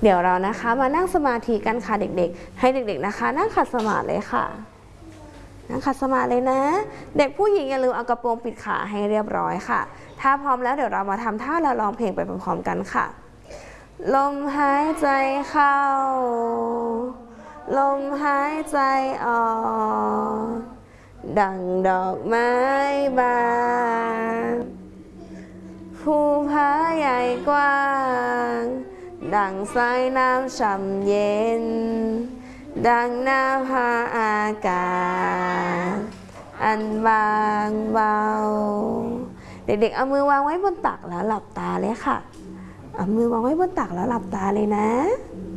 เดี๋ยวเรานะคะมานั่งสมาธิกันค่ะเด็กๆให้เด็กๆนะคะนั่งขัดสมาธิเลยค่ะนั่งขัดสมาธิเลยนะเด็กผู้หญิงอย่าลืมเอากระโปรงปิดขาให้เรียบร้อยค่ะถ้าพร้อมแล้วเดี๋ยวเรามาทำท่าและร้องเพลงไปพร้อมๆกันค่ะลมหายใจเข้าลมหายใจออกดังดอกไม้บานภูผาใหญ่กว้างดังสายน้ำช่ำเย็นดังน้ำหาอากาศอันบางเบาเด็กๆเอามือวางไว้บนตักแล้วหลับตาเลยค่ะเอามือวางไว้บนตักแล้วหลับตาเลยนะ